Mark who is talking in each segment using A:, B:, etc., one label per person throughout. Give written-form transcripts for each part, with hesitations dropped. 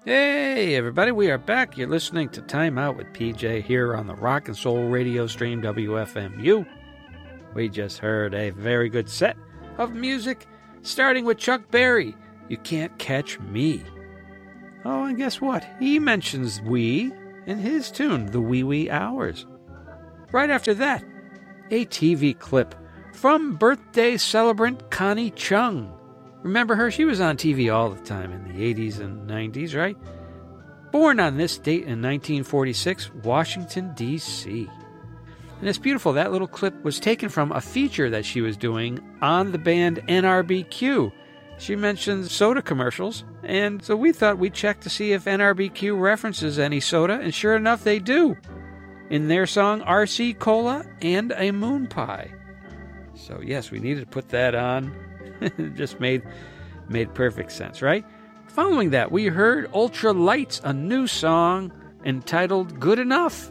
A: Hey, everybody, we are back. You're listening to Time Out with PJ here on the Rock and Soul Radio stream WFMU. We just heard a very good set of music, starting with Chuck Berry, You Can't Catch Me. Oh, and guess what? He mentions we in his tune, The Wee Wee Hours. Right after that, a TV clip from birthday celebrant Connie Chung. Remember her? She was on TV all the time in the 80s and 90s, right? Born on this date in 1946, Washington, D.C. And it's beautiful. That little clip was taken from a feature that she was doing on the band NRBQ. She mentioned soda commercials, and so we thought we'd check to see if NRBQ references any soda, and sure enough, they do. In their song, RC Cola and a Moon Pie. So yes, we needed to put that on. It just made perfect sense, right? Following that, we heard Ultra Lights, a new song entitled Good Enough.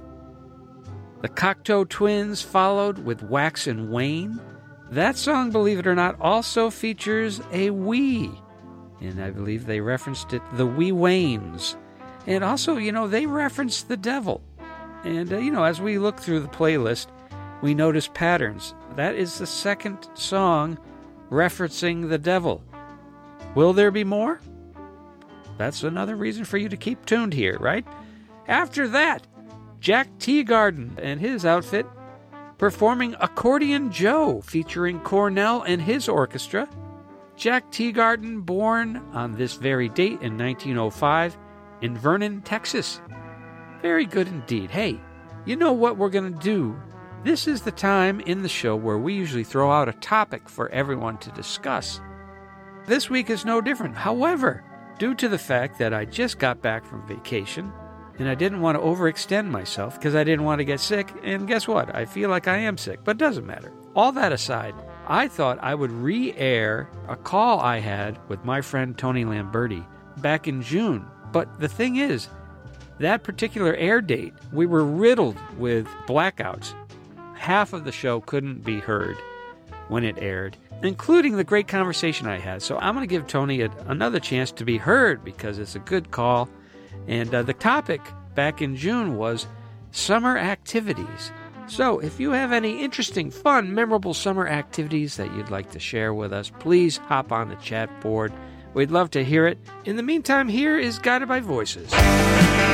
A: The Cocteau Twins followed with Wax and Wayne. That song, believe it or not, also features a we. And I believe they referenced it, the Wee Waynes. And also, they referenced the devil. And, as we look through the playlist, we notice patterns. That is the second song referencing the devil. Will there be more? That's another reason for you to keep tuned here, right? After that, Jack Teagarden and his outfit performing Accordion Joe featuring Cornell and his orchestra. Jack Teagarden, born on this very date in 1905 in Vernon, Texas. Very good indeed. Hey, you know what we're going to do? This is the time in the show where we usually throw out a topic for everyone to discuss. This week is no different. However, due to the fact that I just got back from vacation and I didn't want to overextend myself because I didn't want to get sick, and guess what? I feel like I am sick, but it doesn't matter. All that aside, I thought I would re-air a call I had with my friend Tony Lamberti back in June. But the thing is, that particular air date, we were riddled with blackouts. Half of the show couldn't be heard when it aired, including the great conversation I had. So I'm going to give Tony another chance to be heard because it's a good call. And the topic back in June was summer activities. So if you have any interesting, fun, memorable summer activities that you'd like to share with us, please hop on the chat board. We'd love to hear it. In the meantime, here is Guided by Voices.